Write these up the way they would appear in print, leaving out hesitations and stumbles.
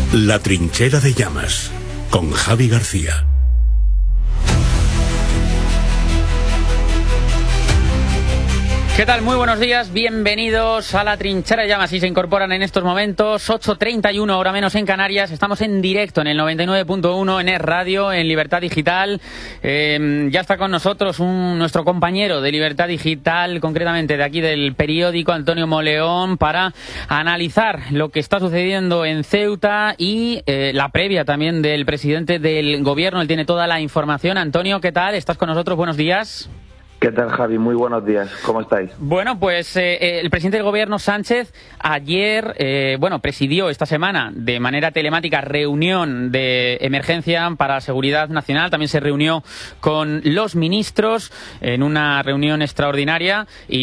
La trinchera de llamas, con Javi García. ¿Qué tal? Muy buenos días, bienvenidos a La Trinchera de Llamas. Y se incorporan en estos momentos 8:31, hora menos en Canarias. Estamos en directo en el 99.1 en Es Radio, en Libertad Digital. Ya está con nosotros nuestro compañero de Libertad Digital, concretamente de aquí del periódico, Antonio Moleón, para analizar lo que está sucediendo en Ceuta y la previa también del presidente del gobierno. Él tiene toda la información. Antonio, ¿qué tal? ¿Estás con nosotros? Buenos días. ¿Qué tal, Javi? Muy buenos días. ¿Cómo estáis? Bueno, pues el presidente del gobierno, Sánchez, ayer, presidió esta semana de manera telemática reunión de emergencia para la seguridad nacional. También se reunió con los ministros en una reunión extraordinaria.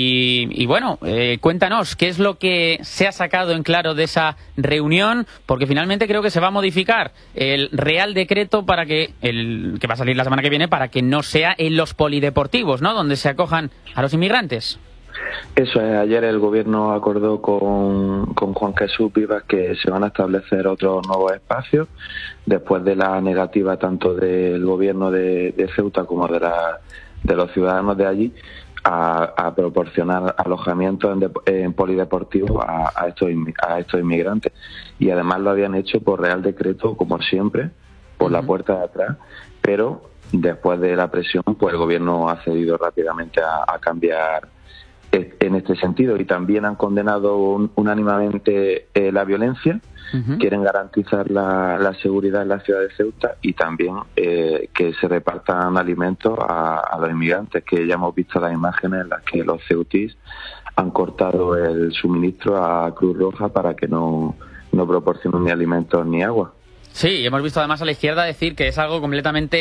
Cuéntanos, ¿qué es lo que se ha sacado en claro de esa reunión? Porque finalmente creo que se va a modificar el Real Decreto para que va a salir la semana que viene, para que no sea en los polideportivos, ¿no?, donde se acojan a los inmigrantes. Eso es, ayer el gobierno acordó con Juan Jesús Vivas que se van a establecer otros nuevos espacios después de la negativa tanto del gobierno de Ceuta como de los ciudadanos de allí a proporcionar alojamiento en polideportivos a estos inmigrantes. Y además lo habían hecho por Real Decreto, como siempre, por la puerta de atrás, pero después de la presión, pues el gobierno ha cedido rápidamente a cambiar en este sentido, y también han condenado unánimemente la violencia. Quieren garantizar la seguridad en la ciudad de Ceuta y también que se repartan alimentos a los inmigrantes, que ya hemos visto las imágenes en las que los ceutís han cortado el suministro a Cruz Roja para que no proporcionen ni alimentos ni agua. Sí, hemos visto además a la izquierda decir que es algo completamente,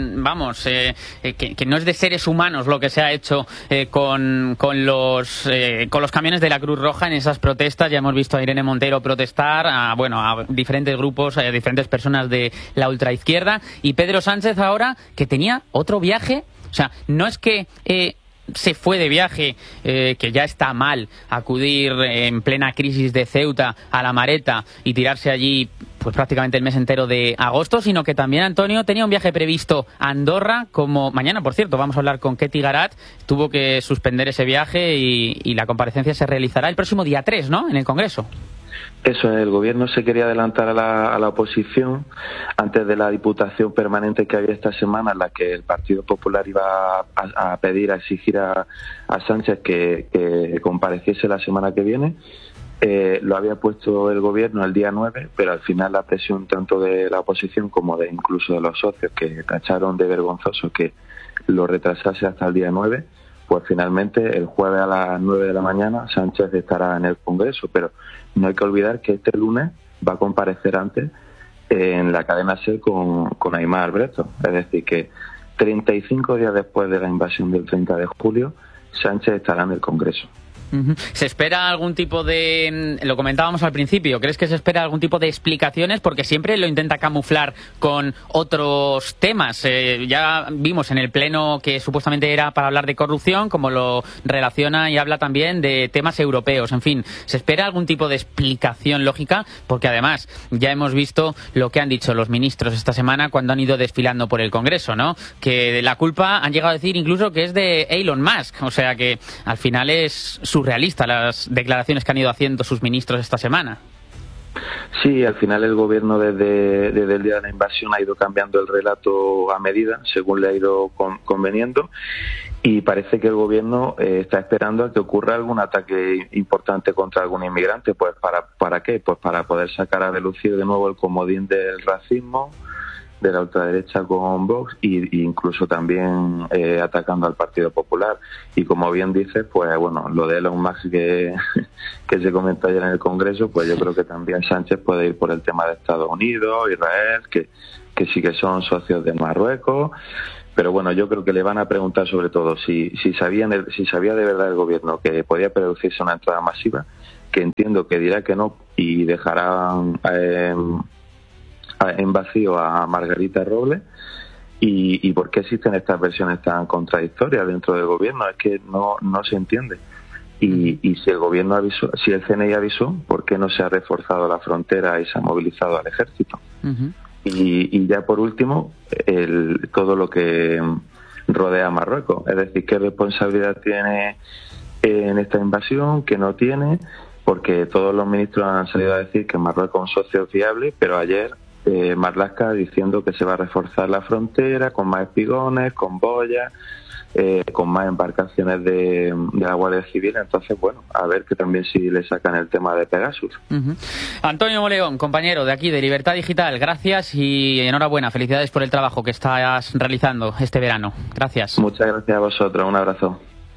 que no es de seres humanos lo que se ha hecho con los camiones de la Cruz Roja en esas protestas. Ya hemos visto a Irene Montero protestar, a diferentes grupos, a diferentes personas de la ultraizquierda. Y Pedro Sánchez ahora, que tenía otro viaje, o sea, no es que se fue de viaje, que ya está mal acudir en plena crisis de Ceuta a La Mareta y tirarse allí pues prácticamente el mes entero de agosto, sino que también, Antonio, tenía un viaje previsto a Andorra, como mañana, por cierto, vamos a hablar con Ketty Garat. Tuvo que suspender ese viaje y la comparecencia se realizará el próximo día 3, ¿no?, en el Congreso. Eso es, el gobierno se quería adelantar a la oposición antes de la diputación permanente que había esta semana, en la que el Partido Popular iba a exigir a Sánchez que compareciese la semana que viene. Lo había puesto el gobierno el día 9, pero al final la presión tanto de la oposición como de incluso de los socios, que tacharon de vergonzoso que lo retrasase hasta el día 9, pues finalmente el jueves a las 9 de la mañana Sánchez estará en el Congreso. Pero no hay que olvidar que este lunes va a comparecer antes en la cadena SER con Aimar Breto. Es decir, que 35 días después de la invasión del 30 de julio, Sánchez estará en el Congreso. ¿Se espera algún tipo de...? Lo comentábamos al principio, ¿crees que se espera algún tipo de explicaciones? Porque siempre lo intenta camuflar con otros temas. Ya vimos en el pleno que supuestamente era para hablar de corrupción, como lo relaciona y habla también de temas europeos. En fin, ¿se espera algún tipo de explicación lógica? Porque además ya hemos visto lo que han dicho los ministros esta semana cuando han ido desfilando por el Congreso, ¿no? Que la culpa han llegado a decir incluso que es de Elon Musk. O sea que al final es surrealista las declaraciones que han ido haciendo sus ministros esta semana. Sí, al final el gobierno desde el día de la invasión ha ido cambiando el relato a medida, según le ha ido conveniendo, y parece que el gobierno está esperando a que ocurra algún ataque importante contra algún inmigrante. Pues ¿para qué? Pues para poder sacar a relucir de nuevo el comodín del racismo, de la ultraderecha con Vox, y incluso también atacando al Partido Popular. Y como bien dices, pues bueno, lo de Elon Musk que se comentó ayer en el Congreso, pues yo creo que también Sánchez puede ir por el tema de Estados Unidos, Israel, que sí que son socios de Marruecos. Pero bueno, yo creo que le van a preguntar sobre todo si sabía de verdad el gobierno que podía producirse una entrada masiva, que entiendo que dirá que no y dejarán en vacío a Margarita Robles, y por qué existen estas versiones tan contradictorias dentro del gobierno. Es que no se entiende. Y si el gobierno avisó, si el CNI avisó, ¿por qué no se ha reforzado la frontera y se ha movilizado al ejército? Y ya por último, todo lo que rodea a Marruecos, es decir, qué responsabilidad tiene en esta invasión, qué no tiene, porque todos los ministros han salido a decir que Marruecos es un socio fiable, pero ayer Marlaska diciendo que se va a reforzar la frontera con más espigones, con boyas, con más embarcaciones de la Guardia Civil. Entonces, bueno, a ver que también si le sacan el tema de Pegasus. Antonio Moleón, compañero de aquí de Libertad Digital, gracias y enhorabuena, felicidades por el trabajo que estás realizando este verano. Gracias. Muchas gracias a vosotros, un abrazo.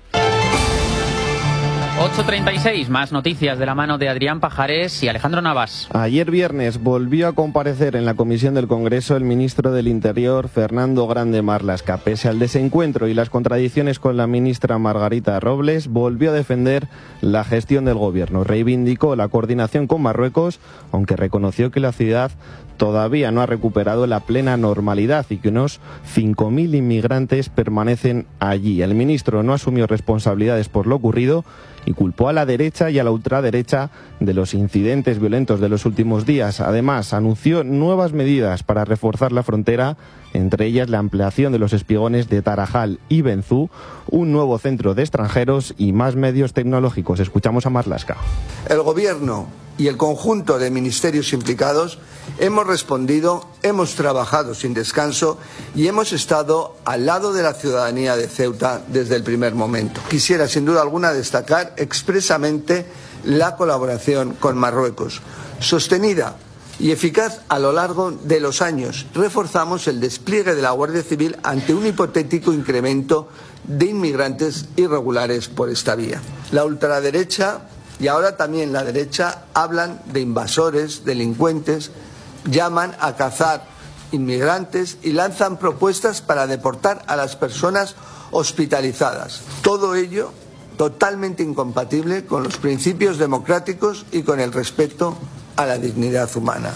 8:36, más noticias de la mano de Adrián Pajares y Alejandro Navas. Ayer viernes volvió a comparecer en la Comisión del Congreso el ministro del Interior, Fernando Grande Marlaska. Pese al desencuentro y las contradicciones con la ministra Margarita Robles, volvió a defender la gestión del gobierno. Reivindicó la coordinación con Marruecos, aunque reconoció que la ciudad todavía no ha recuperado la plena normalidad y que unos 5.000 inmigrantes permanecen allí. El ministro no asumió responsabilidades por lo ocurrido y culpó a la derecha y a la ultraderecha de los incidentes violentos de los últimos días. Además, anunció nuevas medidas para reforzar la frontera, entre ellas la ampliación de los espigones de Tarajal y Benzú, un nuevo centro de extranjeros y más medios tecnológicos. Escuchamos a Marlaska. El Gobierno y el conjunto de ministerios implicados hemos respondido, hemos trabajado sin descanso y hemos estado al lado de la ciudadanía de Ceuta desde el primer momento. Quisiera sin duda alguna destacar expresamente la colaboración con Marruecos, sostenida y eficaz a lo largo de los años. Reforzamos el despliegue de la Guardia Civil ante un hipotético incremento de inmigrantes irregulares por esta vía. La ultraderecha y ahora también la derecha hablan de invasores, delincuentes, llaman a cazar inmigrantes y lanzan propuestas para deportar a las personas hospitalizadas. Todo ello totalmente incompatible con los principios democráticos y con el respeto a la dignidad humana.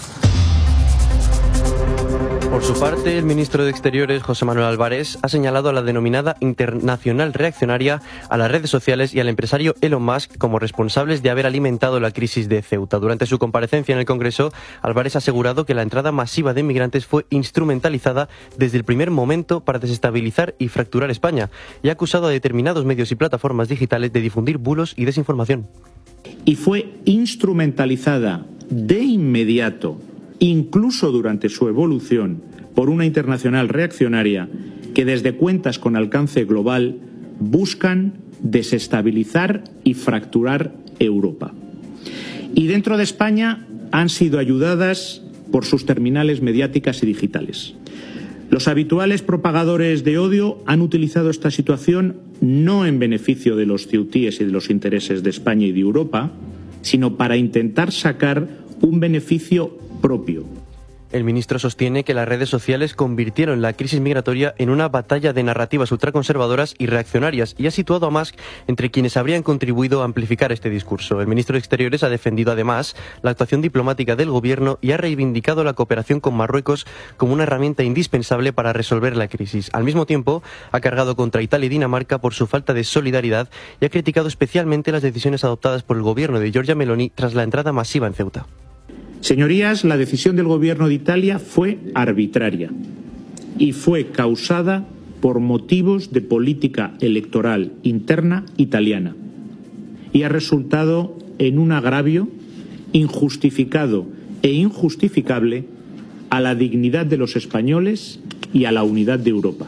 Por su parte, el ministro de Exteriores, José Manuel Álvarez, ha señalado a la denominada internacional reaccionaria, a las redes sociales y al empresario Elon Musk como responsables de haber alimentado la crisis de Ceuta. Durante su comparecencia en el Congreso, Álvarez ha asegurado que la entrada masiva de inmigrantes fue instrumentalizada desde el primer momento para desestabilizar y fracturar España, y ha acusado a determinados medios y plataformas digitales de difundir bulos y desinformación. Y fue instrumentalizada de inmediato, incluso durante su evolución, por una internacional reaccionaria que desde cuentas con alcance global buscan desestabilizar y fracturar Europa. Y dentro de España han sido ayudadas por sus terminales mediáticas y digitales. Los habituales propagadores de odio han utilizado esta situación no en beneficio de los ceutíes y de los intereses de España y de Europa, sino para intentar sacar un beneficio propio. El ministro sostiene que las redes sociales convirtieron la crisis migratoria en una batalla de narrativas ultraconservadoras y reaccionarias y ha situado a Musk entre quienes habrían contribuido a amplificar este discurso. El ministro de Exteriores ha defendido además la actuación diplomática del gobierno y ha reivindicado la cooperación con Marruecos como una herramienta indispensable para resolver la crisis. Al mismo tiempo, ha cargado contra Italia y Dinamarca por su falta de solidaridad y ha criticado especialmente las decisiones adoptadas por el gobierno de Giorgia Meloni tras la entrada masiva en Ceuta. Señorías, la decisión del gobierno de Italia fue arbitraria y fue causada por motivos de política electoral interna italiana y ha resultado en un agravio injustificado e injustificable a la dignidad de los españoles y a la unidad de Europa.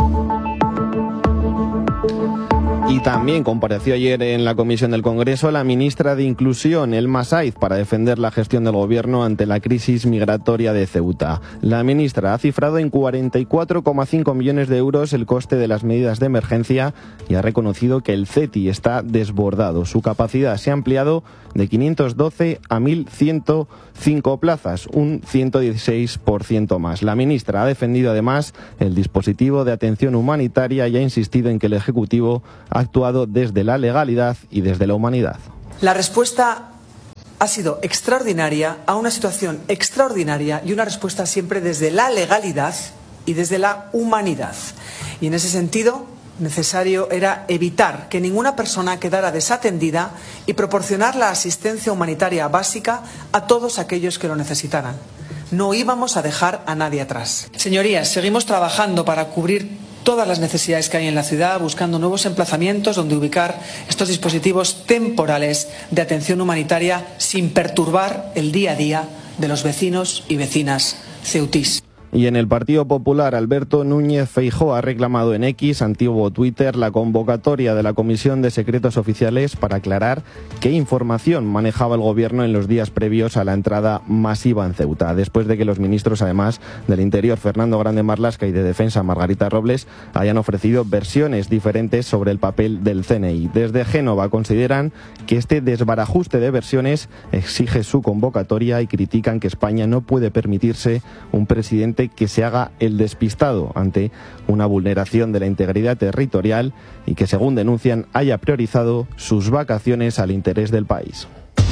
Y también compareció ayer en la Comisión del Congreso la ministra de Inclusión, Elma Saiz, para defender la gestión del gobierno ante la crisis migratoria de Ceuta. La ministra ha cifrado en 44,5 millones de euros el coste de las medidas de emergencia y ha reconocido que el CETI está desbordado. Su capacidad se ha ampliado de 512 a 1.105 plazas, un 116% más. La ministra ha defendido además el dispositivo de atención humanitaria y ha insistido en que el Ejecutivo ha actuado desde la legalidad y desde la humanidad. La respuesta ha sido extraordinaria a una situación extraordinaria y una respuesta siempre desde la legalidad y desde la humanidad. Y en ese sentido necesario era evitar que ninguna persona quedara desatendida y proporcionar la asistencia humanitaria básica a todos aquellos que lo necesitaran. No íbamos a dejar a nadie atrás. Señorías, seguimos trabajando para cubrir todas las necesidades que hay en la ciudad, buscando nuevos emplazamientos donde ubicar estos dispositivos temporales de atención humanitaria sin perturbar el día a día de los vecinos y vecinas ceutís. Y en el Partido Popular, Alberto Núñez Feijóo ha reclamado en X, antiguo Twitter, la convocatoria de la Comisión de Secretos Oficiales para aclarar qué información manejaba el Gobierno en los días previos a la entrada masiva en Ceuta, después de que los ministros, además del Interior, Fernando Grande Marlaska, y de Defensa, Margarita Robles, hayan ofrecido versiones diferentes sobre el papel del CNI. Desde Génova consideran que este desbarajuste de versiones exige su convocatoria y critican que España no puede permitirse un presidente que se haga el despistado ante una vulneración de la integridad territorial y que, según denuncian, haya priorizado sus vacaciones al interés del país.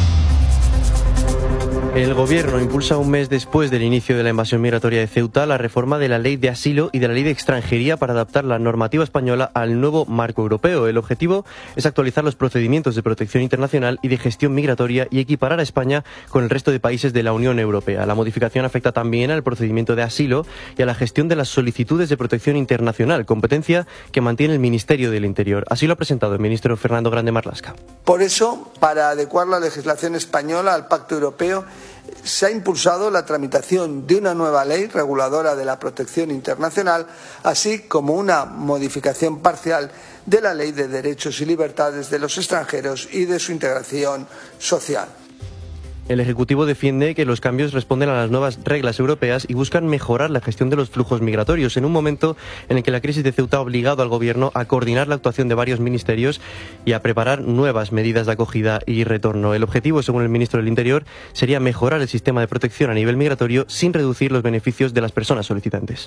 El Gobierno impulsa un mes después del inicio de la invasión migratoria de Ceuta la reforma de la Ley de Asilo y de la Ley de Extranjería para adaptar la normativa española al nuevo marco europeo. El objetivo es actualizar los procedimientos de protección internacional y de gestión migratoria y equiparar a España con el resto de países de la Unión Europea. La modificación afecta también al procedimiento de asilo y a la gestión de las solicitudes de protección internacional, competencia que mantiene el Ministerio del Interior. Así lo ha presentado el ministro Fernando Grande Marlaska. Por eso, para adecuar la legislación española al Pacto Europeo, se ha impulsado la tramitación de una nueva ley reguladora de la protección internacional, así como una modificación parcial de la Ley de Derechos y Libertades de los Extranjeros y de su integración social. El Ejecutivo defiende que los cambios responden a las nuevas reglas europeas y buscan mejorar la gestión de los flujos migratorios en un momento en el que la crisis de Ceuta ha obligado al Gobierno a coordinar la actuación de varios ministerios y a preparar nuevas medidas de acogida y retorno. El objetivo, según el ministro del Interior, sería mejorar el sistema de protección a nivel migratorio sin reducir los beneficios de las personas solicitantes.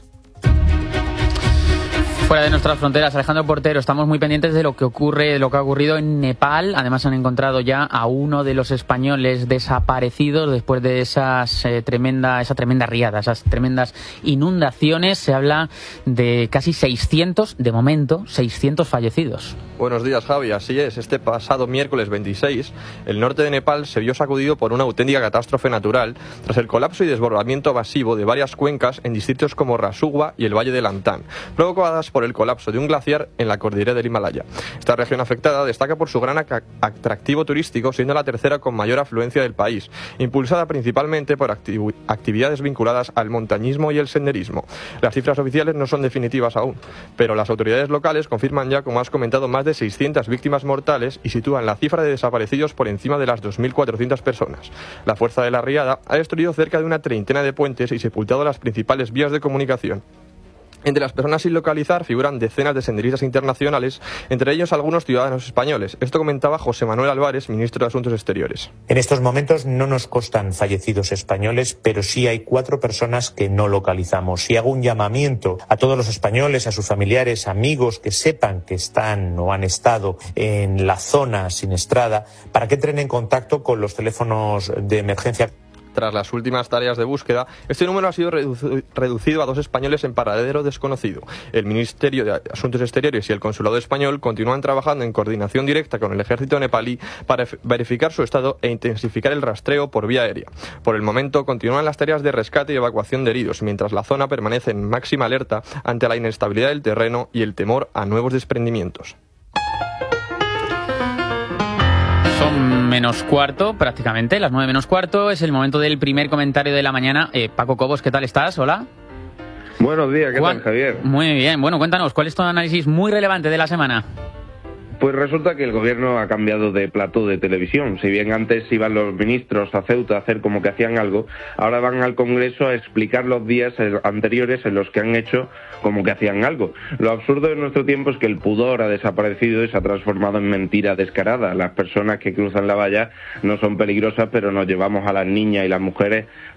Fuera de nuestras fronteras, Alejandro Portero, estamos muy pendientes de lo que ocurre, de lo que ha ocurrido en Nepal. Además han encontrado ya a uno de los españoles desaparecidos después de esa tremenda riada, esas tremendas inundaciones. Se habla de casi 600, de momento, 600 fallecidos. Buenos días, Javi. Así es, este pasado miércoles 26, el norte de Nepal se vio sacudido por una auténtica catástrofe natural tras el colapso y desbordamiento masivo de varias cuencas en distritos como Rasugwa y el Valle de Lantán, provocadas por el colapso de un glaciar en la cordillera del Himalaya. Esta región afectada destaca por su gran atractivo turístico, siendo la tercera con mayor afluencia del país, impulsada principalmente por actividades vinculadas al montañismo y el senderismo. Las cifras oficiales no son definitivas aún, pero las autoridades locales confirman ya, como has comentado, más de 600 víctimas mortales y sitúan la cifra de desaparecidos por encima de las 2.400 personas. La fuerza de la riada ha destruido cerca de una treintena de puentes y sepultado las principales vías de comunicación. Entre las personas sin localizar figuran decenas de senderistas internacionales, entre ellos algunos ciudadanos españoles. Esto comentaba José Manuel Álvarez, ministro de Asuntos Exteriores. En estos momentos no nos constan fallecidos españoles, pero sí hay 4 personas que no localizamos. Y hago un llamamiento a todos los españoles, a sus familiares, amigos que sepan que están o han estado en la zona siniestrada, para que entren en contacto con los teléfonos de emergencia. Tras las últimas tareas de búsqueda, este número ha sido reducido a 2 españoles en paradero desconocido. El Ministerio de Asuntos Exteriores y el Consulado Español continúan trabajando en coordinación directa con el ejército nepalí para verificar su estado e intensificar el rastreo por vía aérea. Por el momento continúan las tareas de rescate y evacuación de heridos, mientras la zona permanece en máxima alerta ante la inestabilidad del terreno y el temor a nuevos desprendimientos. Son menos cuarto, prácticamente, las 9 menos cuarto. Es el momento del primer comentario de la mañana. Paco Cobos, ¿qué tal estás? Hola. Buenos días, ¿qué tal, Javier? Muy bien, bueno, cuéntanos, ¿cuál es tu análisis muy relevante de la semana? Pues resulta que el gobierno ha cambiado de plató de televisión. Si bien antes iban los ministros a Ceuta a hacer como que hacían algo, ahora van al Congreso a explicar los días anteriores en los que han hecho como que hacían algo. Lo absurdo de nuestro tiempo es que el pudor ha desaparecido y se ha transformado en mentira descarada. Las personas que cruzan la valla no son peligrosas, pero nos llevamos a las niñas y las mujeres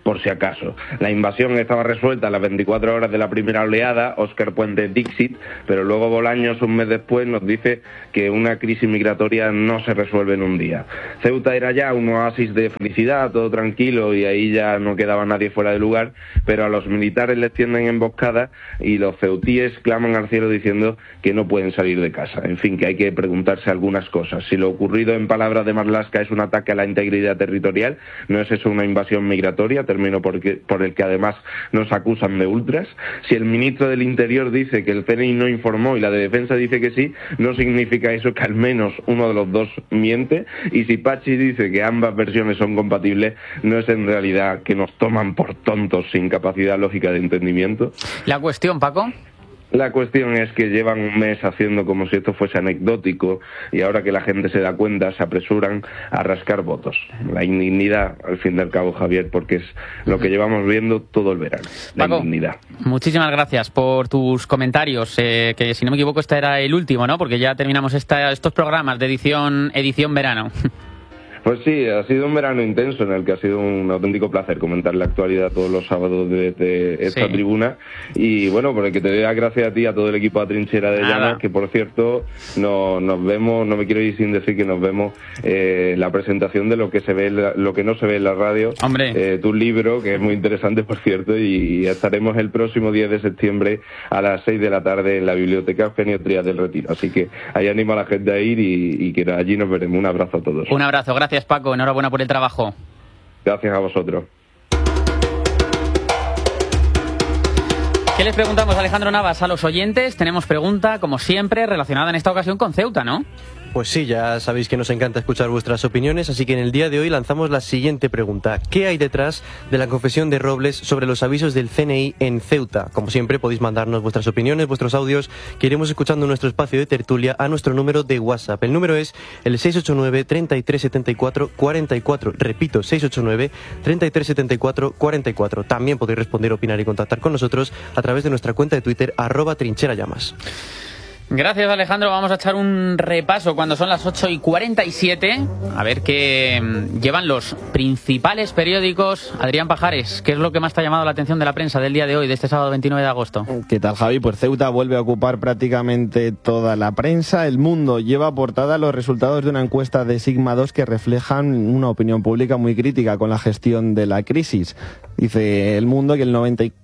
por si acaso. La invasión estaba resuelta a las 24 horas de la primera oleada, Óscar Puente Dixit, pero luego Bolaños, un mes después, nos dice que una crisis migratoria no se resuelve en un día. Ceuta era ya un oasis de felicidad, todo tranquilo, y ahí ya no quedaba nadie fuera de lugar, pero a los militares les tienden emboscadas y los ceutíes claman al cielo diciendo que no pueden salir de casa. En fin, que hay que preguntarse algunas cosas. Si lo ocurrido, en palabras de Marlaska, es un ataque a la integridad territorial, ¿no es eso una invasión migratoria, término por el que además nos acusan de ultras? Si el ministro del Interior dice que el CNI no informó y la de Defensa dice que sí, ¿no significa eso que al menos uno de los dos miente? Y si Pachi dice que ambas versiones son compatibles, ¿no es en realidad que nos toman por tontos sin capacidad lógica de entendimiento? La cuestión, Paco. La cuestión es que llevan un mes haciendo como si esto fuese anecdótico y ahora que la gente se da cuenta se apresuran a rascar votos. La indignidad, al fin y al cabo, Javier, porque es lo que llevamos viendo todo el verano. La Paco, indignidad. Muchísimas gracias por tus comentarios, que si no me equivoco este era el último, ¿no? Porque ya terminamos estos programas de edición verano. Pues sí, ha sido un verano intenso en el que ha sido un auténtico placer comentar la actualidad todos los sábados de esta tribuna. Y bueno, por el que te doy las gracias a ti y a todo el equipo de Trinchera de Llamas, que por cierto nos vemos, no me quiero ir sin decir que nos vemos la presentación de lo que se ve, lo que no se ve en la radio. Hombre. Tu libro, que es muy interesante, por cierto, y estaremos el próximo 10 de septiembre a las 6 de la tarde en la Biblioteca Eugenio Trías del Retiro. Así que ahí animo a la gente a ir y que allí nos veremos. Un abrazo a todos. Un abrazo, gracias Paco, enhorabuena por el trabajo. Gracias a vosotros. ¿Qué les preguntamos, Alejandro Navas, a los oyentes? Tenemos pregunta, como siempre, relacionada en esta ocasión con Ceuta, ¿no? Pues sí, ya sabéis que nos encanta escuchar vuestras opiniones, así que en el día de hoy lanzamos la siguiente pregunta. ¿Qué hay detrás de la confesión de Robles sobre los avisos del CNI en Ceuta? Como siempre, podéis mandarnos vuestras opiniones, vuestros audios, que iremos escuchando en nuestro espacio de tertulia a nuestro número de WhatsApp. El número es el 689 33 74 44. Repito, 689 33 74 44. También podéis responder, opinar y contactar con nosotros a través de nuestra cuenta de Twitter, @trincherallamas. Gracias, Alejandro. Vamos a echar un repaso cuando son las 8:47. A ver qué llevan los principales periódicos. Adrián Pajares, ¿qué es lo que más te ha llamado la atención de la prensa del día de hoy, de este sábado 29 de agosto? ¿Qué tal, Javi? Pues Ceuta vuelve a ocupar prácticamente toda la prensa. El Mundo lleva a portada los resultados de una encuesta de Sigma 2 que reflejan una opinión pública muy crítica con la gestión de la crisis. Dice El Mundo que el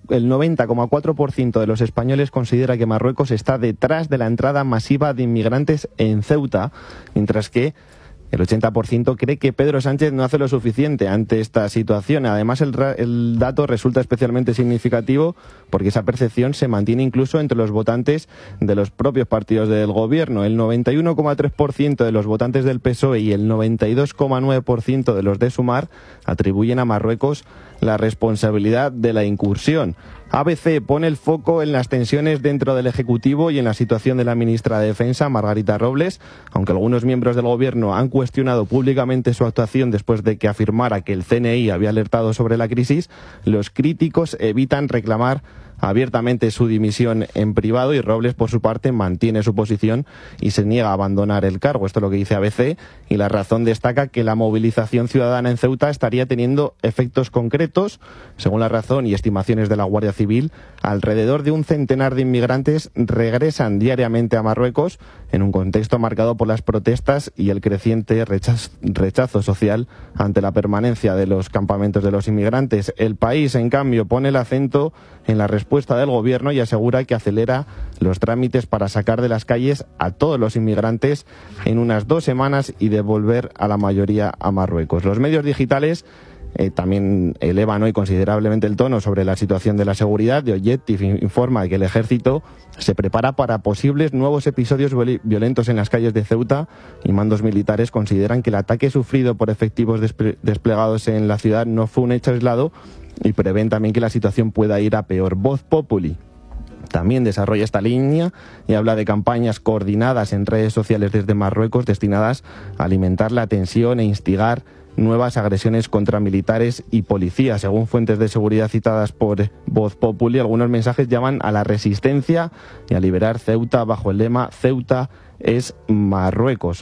90,4% de los españoles considera que Marruecos está detrás de la entrada masiva de inmigrantes en Ceuta, mientras que el 80% cree que Pedro Sánchez no hace lo suficiente ante esta situación. Además, el dato resulta especialmente significativo porque esa percepción se mantiene incluso entre los votantes de los propios partidos del gobierno. El 91,3% de los votantes del PSOE y el 92,9% de los de Sumar atribuyen a Marruecos la responsabilidad de la incursión. ABC pone el foco en las tensiones dentro del Ejecutivo y en la situación de la ministra de Defensa, Margarita Robles. Aunque algunos miembros del Gobierno han cuestionado públicamente su actuación después de que afirmara que el CNI había alertado sobre la crisis, los críticos evitan reclamar abiertamente su dimisión en privado y Robles, por su parte, mantiene su posición y se niega a abandonar el cargo. Esto es lo que dice ABC, y La Razón destaca que la movilización ciudadana en Ceuta estaría teniendo efectos concretos. Según La Razón y estimaciones de la Guardia Civil, alrededor de un centenar de inmigrantes regresan diariamente a Marruecos en un contexto marcado por las protestas y el creciente rechazo social ante la permanencia de los campamentos de los inmigrantes. El País, en cambio, pone el acento en la respuesta del Gobierno y asegura que acelera los trámites para sacar de las calles a todos los inmigrantes en unas 2 semanas y devolver a la mayoría a Marruecos. Los medios digitales también elevan hoy considerablemente el tono sobre la situación de la seguridad. The Objective informa que el Ejército se prepara para posibles nuevos episodios violentos en las calles de Ceuta y mandos militares consideran que el ataque sufrido por efectivos desplegados en la ciudad no fue un hecho aislado y prevén también que la situación pueda ir a peor. Voz Populi también desarrolla esta línea y habla de campañas coordinadas en redes sociales desde Marruecos destinadas a alimentar la tensión e instigar nuevas agresiones contra militares y policías. Según fuentes de seguridad citadas por Voz Populi, algunos mensajes llaman a la resistencia y a liberar Ceuta bajo el lema Ceuta es Marruecos.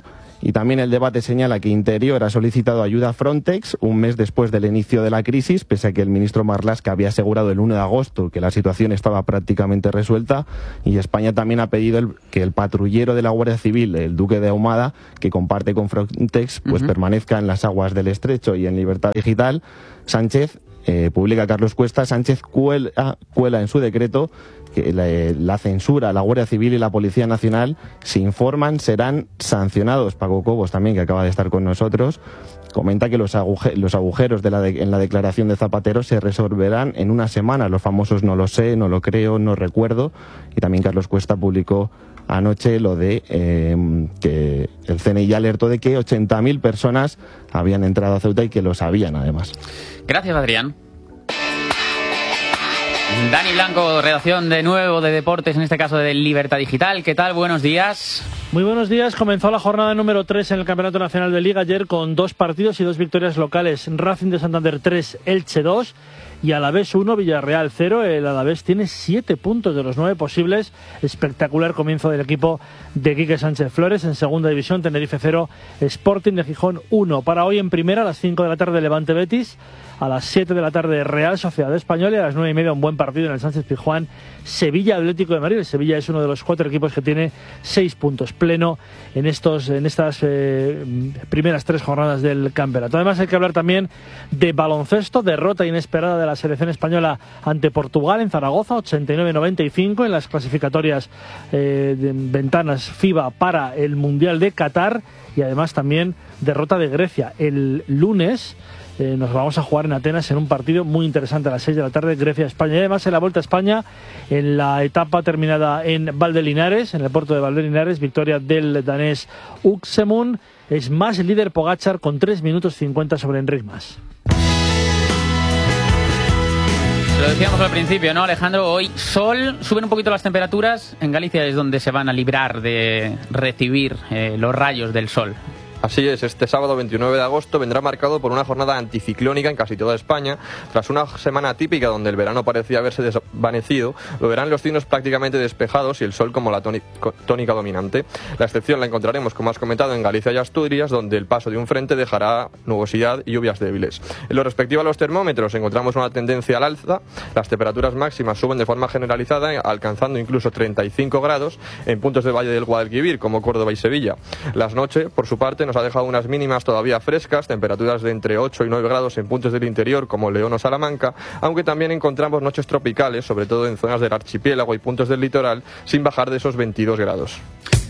Y también el debate señala que Interior ha solicitado ayuda a Frontex un mes después del inicio de la crisis, pese a que el ministro Marlaska había asegurado el 1 de agosto que la situación estaba prácticamente resuelta. Y España también ha pedido que el patrullero de la Guardia Civil, el Duque de Ahumada, que comparte con Frontex, pues permanezca en las aguas del Estrecho. Y en Libertad Digital, Sánchez, publica Carlos Cuesta, Sánchez cuela en su decreto que la censura a la Guardia Civil y la Policía Nacional, si informan, serán sancionados. Paco Cobos, también, que acaba de estar con nosotros, comenta que los agujeros en la declaración de Zapatero se resolverán en una semana. Los famosos no lo sé, no lo creo, no recuerdo. Y también Carlos Cuesta publicó anoche lo de que el CNI ya alertó de que 80.000 personas habían entrado a Ceuta y que lo sabían, además. Gracias, Adrián. Dani Blanco, redacción de nuevo de deportes, en este caso de Libertad Digital. ¿Qué tal? Buenos días. Muy buenos días. Comenzó la jornada número 3 en el Campeonato Nacional de Liga ayer con 2 partidos y 2 victorias locales. Racing de Santander 3, Elche 2 y Alavés 1, Villarreal 0. El Alavés tiene 7 puntos de los 9 posibles. Espectacular comienzo del equipo de Quique Sánchez Flores. En segunda división, Tenerife 0, Sporting de Gijón 1. Para hoy en primera, a las 5 de la tarde, Levante Betis. A las 7 de la tarde, Real Sociedad Española, y a las 9:30 un buen partido en el Sánchez Pizjuán, Sevilla Atlético de Madrid. El Sevilla es uno de los 4 equipos que tiene 6 puntos pleno en estas primeras 3 jornadas del campeonato. Además, hay que hablar también de baloncesto, derrota inesperada de la selección española ante Portugal en Zaragoza, 89-95 en las clasificatorias de ventanas FIBA para el Mundial de Qatar, y además también derrota de Grecia. El lunes nos vamos a jugar en Atenas en un partido muy interesante a las 6 de la tarde, Grecia-España. Y además en la Vuelta a España, en la etapa terminada en Valdelinares, en el puerto de Valdelinares, victoria del danés Uxemund. Es más el líder Pogačar con 3 minutos 50 sobre Enric Mas. Lo decíamos al principio, ¿no, Alejandro? Hoy sol, suben un poquito las temperaturas. En Galicia es donde se van a librar de recibir los rayos del sol. Así es, este sábado 29 de agosto vendrá marcado por una jornada anticiclónica en casi toda España. Tras una semana típica donde el verano parecía haberse desvanecido, lo verán los cielos prácticamente despejados y el sol como la tónica dominante. La excepción la encontraremos, como has comentado, en Galicia y Asturias, donde el paso de un frente dejará nubosidad y lluvias débiles. En lo respectivo a los termómetros, encontramos una tendencia al alza. Las temperaturas máximas suben de forma generalizada, alcanzando incluso 35 grados en puntos del Valle del Guadalquivir, como Córdoba y Sevilla. Las noches, por su parte, nos ha dejado unas mínimas todavía frescas, temperaturas de entre 8 y 9 grados en puntos del interior como León o Salamanca, aunque también encontramos noches tropicales, sobre todo en zonas del archipiélago y puntos del litoral, sin bajar de esos 22 grados.